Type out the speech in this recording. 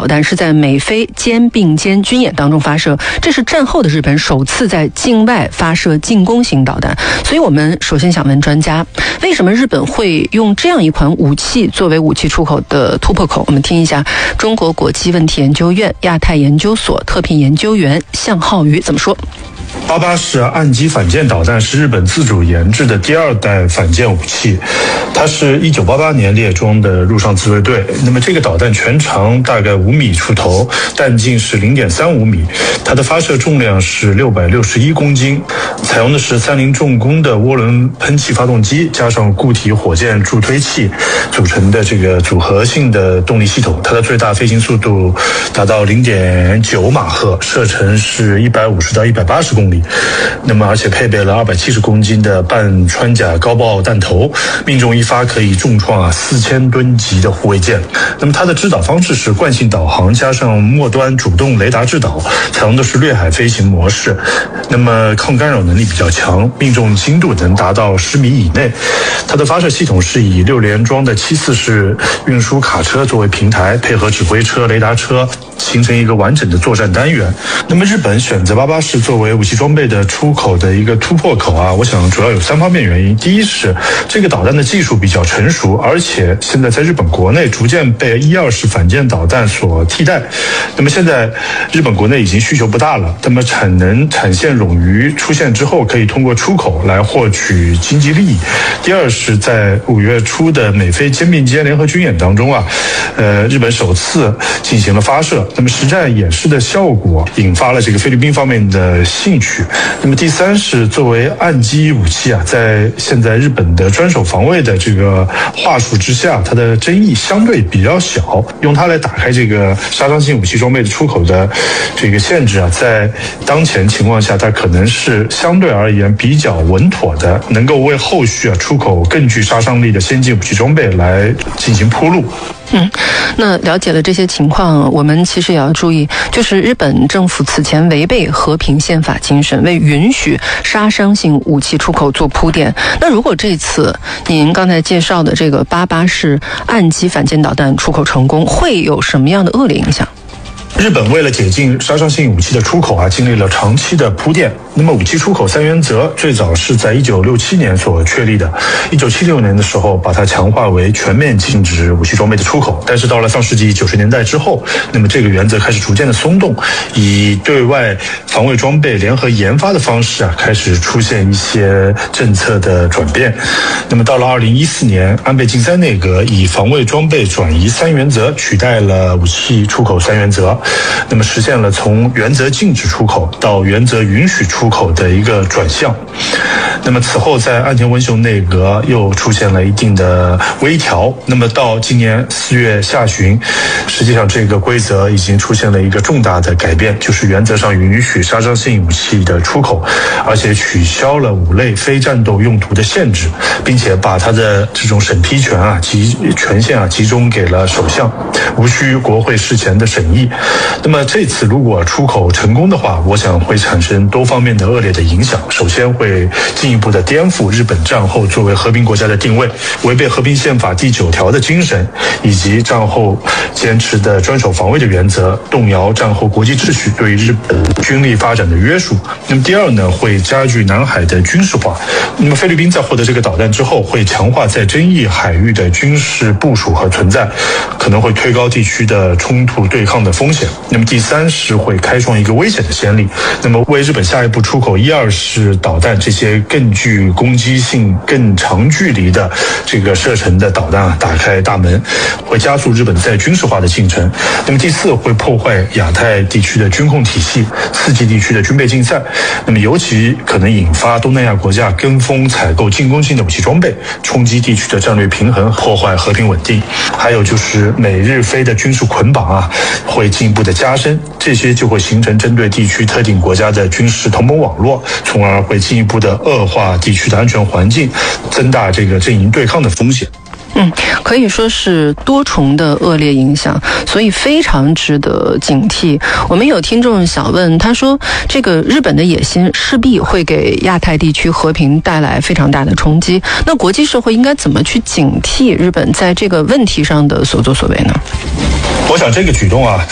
导弹是在美菲肩并肩军演当中发射，这是战后的日本首次在境外发射进攻型导弹。所以我们首先想问专家，为什么日本会用这样一款武器作为武器出口的突破口？我们听一下中国国际问题研究院亚太研究所特聘研究员向浩宇怎么说。 88式岸基反舰导弹是日本自主研制的第二代反舰武器，它是1988年列装的陆上自卫队。那么这个导弹全长大概5米出头，弹径是0.35米，它的发射重量是661公斤，采用的是三菱重工的涡轮喷气发动机加上固体火箭助推器组成的这个组合性的动力系统，它的最大飞行速度达到0.9马赫，射程是150到180公里。那么而且配备了270公斤的半穿甲高爆弹头，命中一发可以重创4000吨级的护卫舰。那么它的制导方式是惯性导航加上末端主动雷达制导，采用的是掠海飞行模式。那么抗干扰能力比较强，命中精度能达到10米以内。它的发射系统是以6连装的74式运输卡车作为平台，配合指挥车、雷达车，形成一个完整的作战单元。那么日本选择88式作为武器装备的出口的一个突破口我想主要有3方面原因。第一是这个导弹的技术比较成熟，而且现在在日本国内逐渐被12式反舰导弹所替代。那么现在日本国内已经需求不大了，那么产线冗余出现之后，可以通过出口来获取经济利益。第二是在5月初的美菲肩并肩联合军演当中日本首次进行了发射，那么实战演示的效果引发了这个菲律宾方面的兴趣。那么第三是作为岸基武器在现在日本的专守防卫的这个话术之下，它的争议相对比较小，用它来打开这个杀伤性武器装备的出口的这个限制在当前情况下，它可能是相对而言比较稳妥的，能够为后续出口更具杀伤力的先进武器装备来进行铺路。 那了解了这些情况，我们其实也要注意，就是日本政府此前违背和平宪法精神，为允许杀伤性武器出口做铺垫。那如果这次您刚才介绍的这个88式岸基反舰导弹出口成功，会有什么样的恶劣影响？ 日本为了解禁杀伤性武器的出口经历了长期的铺垫。那么武器出口3原则最早是在1967年所确立的，1976年的时候把它强化为全面禁止武器装备的出口。但是到了上世纪90年代之后，那么这个原则开始逐渐的松动，以对外防卫装备联合研发的方式开始出现一些政策的转变。那么到了2014年，安倍晋三内阁以防卫装备转移3原则取代了武器出口3原则，那么实现了从原则禁止出口到原则允许出口的一个转向。那么此后在岸田文雄内阁又出现了一定的微调，那么到今年4月下旬，实际上这个规则已经出现了一个重大的改变，就是原则上允许杀伤性武器的出口，而且取消了5类非战斗用途的限制，并且把它的这种审批权及权限集中给了首相，无需国会事前的审议。那么这次如果出口成功的话，我想会产生多方面的恶劣的影响。首先会进一步的颠覆日本战后作为和平国家的定位，违背和平宪法第9条的精神，以及战后坚持的专守防卫的原则，动摇战后国际秩序对日本军力发展的约束。那么第二呢，会加剧南海的军事化。那么菲律宾在获得这个导弹之后，会强化在争议海域的军事部署和存在，可能会推高地区的冲突对抗的风险。那么第三是会开创一个危险的先例，那么为日本下一步出口12式导弹这些更具攻击性、更长距离的这个射程的导弹打开大门，会加速日本在军事化的进程。那么第四会破坏亚太地区的军控体系，刺激地区的军备竞赛，那么尤其可能引发东南亚国家跟风采购进攻性的武器装备，冲击地区的战略平衡，破坏和平稳定。还有就是美日菲的军事捆绑会进一步的加深，这些就会形成针对地区特定国家的军事同盟网络，从而会进一步的恶化地区的安全环境，增大这个阵营对抗的风险。 可以说是多重的恶劣影响，所以非常值得警惕。我们有听众想问，他说这个日本的野心势必会给亚太地区和平带来非常大的冲击，那国际社会应该怎么去警惕日本在这个问题上的所作所为呢？ 我想这个举动